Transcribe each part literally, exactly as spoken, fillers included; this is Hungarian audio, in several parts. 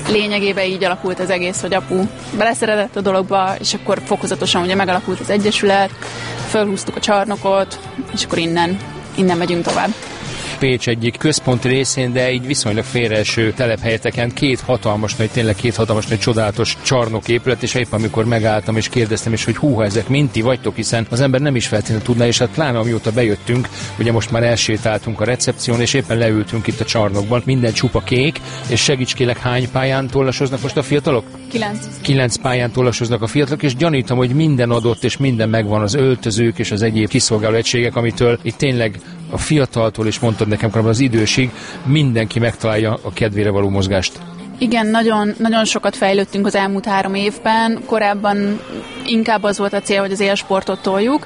lényegében így alakult az egész, hogy apu beleszeretett a dologba, és akkor fokozatosan ugye megalakult az egyesület, fölhúztuk a csarnokot, és akkor innen, innen megyünk tovább. Pécs egyik központi részén, de így viszonylag félreeső telephelyeteken két hatalmas nagy, tényleg két hatalmas nagy csodálatos csarnok épület, és épp amikor megálltam és kérdeztem is, hogy húha, ezek mind ti vagytok, hiszen az ember nem is feltétlenül tudná, és hát pláne amióta bejöttünk, ugye most már elsétáltunk a recepción, és éppen leültünk itt a csarnokban, minden csupa kék, és segíts kérlek, hány pályán tollasoznak most a fiatalok? Kilenc. Kilenc pályán tollasoznak a fiatalok, és gyanítom, hogy minden adott, és minden megvan, az öltözők és az egyéb kiszolgáló egységek, amitől itt tényleg a fiataltól, és mondtad nekem korábban az idősig, mindenki megtalálja a kedvére való mozgást. Igen, nagyon, nagyon sokat fejlődtünk az elmúlt három évben. Korábban inkább az volt a cél, hogy az élsportot toljuk.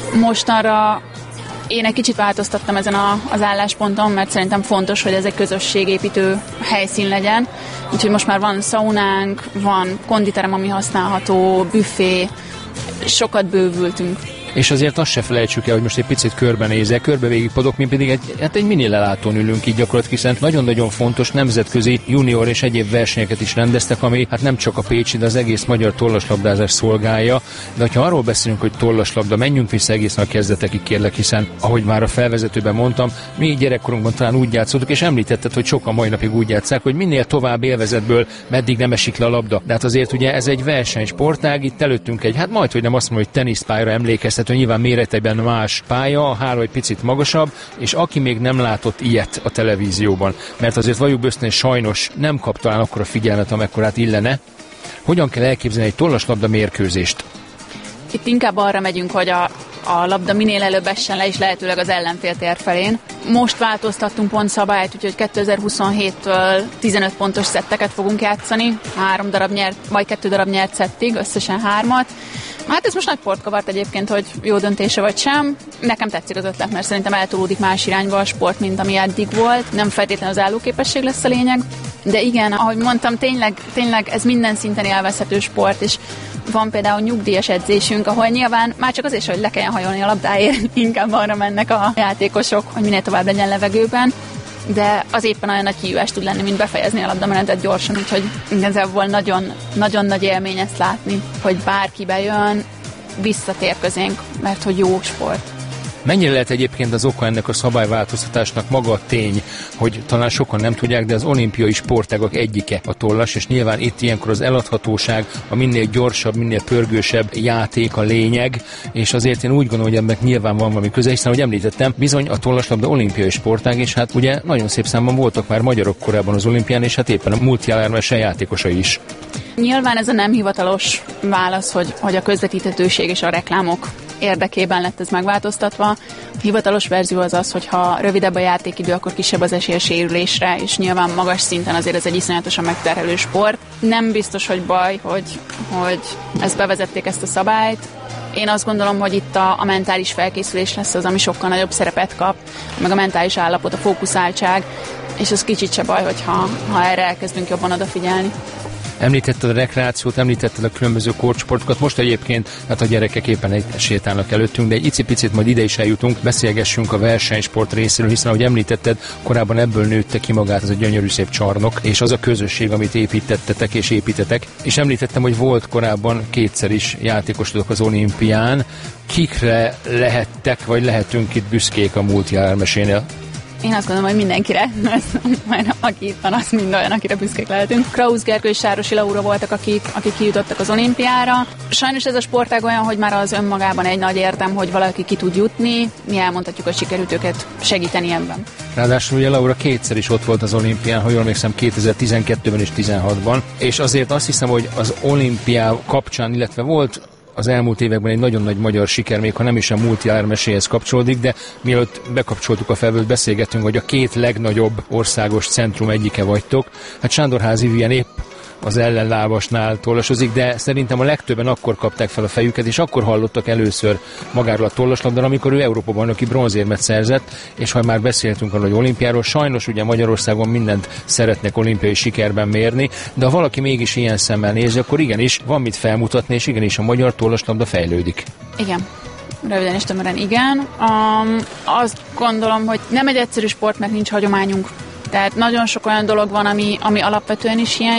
Mostanra én egy kicsit változtattam ezen a, az állásponton, mert szerintem fontos, hogy ez egy közösségépítő helyszín legyen. Úgyhogy most már van szaunánk, van konditerem, ami használható, büfé, sokat bővültünk. És azért azt se felejtsük el, hogy most egy picit körbenézek, körbe végigpadok, mi pedig egy, hát egy mini lelátón ülünk így gyakorlatilag, hiszen nagyon-nagyon fontos nemzetközi junior és egyéb versenyeket is rendeztek, ami hát nem csak a pécsi, de az egész magyar tollaslabdázás szolgálja. De ha arról beszélünk, hogy tollaslabda, menjünk vissza egészen a kezdetekig, kérlek, hiszen ahogy már a felvezetőben mondtam, mi gyerekkorunkban talán úgy játszottuk, és említetted, hogy sokan mai napig úgy játsszák, hogy minél tovább élvezetből meddig nem esik le a labda. De hát azért ugye ez egy versenysportág, itt előttünk egy, hát majd, hogy nem azt mondom, hogy teniszpályára emlékeztető, nyilván méretében más pálya, a háló egy picit magasabb, és aki még nem látott ilyet a televízióban, mert azért valljuk őszintén, sajnos nem kap talán akkora figyelmet, amekkorát illene. Hogyan kell elképzelni egy tollaslabda mérkőzést? Itt inkább arra megyünk, hogy a, a labda minél előbb essen le, és lehetőleg az ellenfél tér felén. Most változtattunk pont szabályt, úgyhogy kétezer-huszonhéttől tizenöt pontos szetteket fogunk játszani, három darab nyert, vagy kettő darab nyert szettig, összesen hármat. Hát ez most nagy port kavart egyébként, hogy jó döntése vagy sem. Nekem tetszik az ötlet, mert szerintem eltolódik más irányba a sport, mint ami eddig volt. Nem feltétlenül az állóképesség lesz a lényeg. De igen, ahogy mondtam, tényleg, tényleg ez minden szinten élvezhető sport, és van például nyugdíjas edzésünk, ahol nyilván már csak azért, hogy le kelljen hajolni a labdáért, inkább arra mennek a játékosok, hogy minél tovább legyen levegőben, de az éppen olyan nagy kihívás tud lenni, mint befejezni a labdamenetet gyorsan, úgyhogy igazából nagyon, nagyon nagy élmény ezt látni, hogy bárki bejön, visszatér közénk, mert hogy jó sport. Mennyire lehet egyébként az oka ennek a szabályváltoztatásnak maga a tény, hogy talán sokan nem tudják, de az olimpiai sportágak egyike a tollas, és nyilván itt ilyenkor az eladhatóság, a minél gyorsabb, minél pörgősebb játék a lényeg, és azért én úgy gondolom, hogy ennek nyilván van valami köze, hiszen, ahogy említettem, bizony a tollaslabda olimpiai sportág, és hát ugye nagyon szép számban voltak már magyarok korábban az olimpián, és hát éppen a multiálármesen játékosai is. Nyilván ez a nem hivatalos válasz, hogy, hogy a közvetíthetőség és a reklámok érdekében lett ez megváltoztatva. A hivatalos verzió az az, hogy ha rövidebb a játékidő, akkor kisebb az esély a sérülésre, és nyilván magas szinten azért ez egy iszonyatosan megterhelő sport. Nem biztos, hogy baj, hogy, hogy ezt bevezették, ezt a szabályt. Én azt gondolom, hogy itt a, a mentális felkészülés lesz az, ami sokkal nagyobb szerepet kap, meg a mentális állapot, a fókuszáltság, és az kicsit se baj, hogyha ha erre elkezdünk jobban odafigyelni. Említetted a rekreációt, említetted a különböző kortsportokat, most egyébként hát a gyerekek éppen egy sétálnak előttünk, de egy icipicit majd ide is eljutunk, beszélgessünk a versenysport részéről, hiszen ahogy említetted, korábban ebből nőtte ki magát az a gyönyörű szép csarnok, és az a közösség, amit építettetek és építetek. És említettem, hogy volt korábban kétszer is játékosotok az olimpián. Kikre lehettek, vagy lehetünk itt büszkék a multiálármesénél? Én azt gondolom, hogy mindenkire, majd aki itt van, az mind olyan, akire büszkék lehetünk. Krausz Gergő és Sárosi Laura voltak, akik, akik kijutottak az olimpiára. Sajnos ez a sportág olyan, hogy már az önmagában egy nagy érdem, hogy valaki ki tud jutni. Mi elmondhatjuk, hogy sikerült őket segíteni ebben. Ráadásul ugye Laura kétszer is ott volt az olimpián, ha jól emlékszem, kétezer-tizenkettőben és tizenhatban, és azért azt hiszem, hogy az olimpiá kapcsán, illetve volt az elmúlt években egy nagyon nagy magyar siker, még ha nem is a multiálármeséhez kapcsolódik, de mielőtt bekapcsoltuk a felvőt, beszélgettünk, hogy a két legnagyobb országos centrum egyike vagytok. Hát Sándorházi Vivien épp az ellenlábasnál tollasozik, de szerintem a legtöbben akkor kapták fel a fejüket, és akkor hallottak először magáról a tollaslabdáról, amikor ő Európa-bajnoki bronzérmet szerzett, és ha már beszéltünk arról, hogy olimpiáról, sajnos ugye Magyarországon mindent szeretnek olimpiai sikerben mérni, de ha valaki mégis ilyen szemmel nézi, akkor igenis van mit felmutatni, és igenis a magyar tollaslabda fejlődik. Igen. Röviden és tömören igen. Um, azt gondolom, hogy nem egy egyszerű sport, mert nincs hagyományunk. Tehát nagyon sok olyan dolog van, ami, ami alapvetően is hiányzik.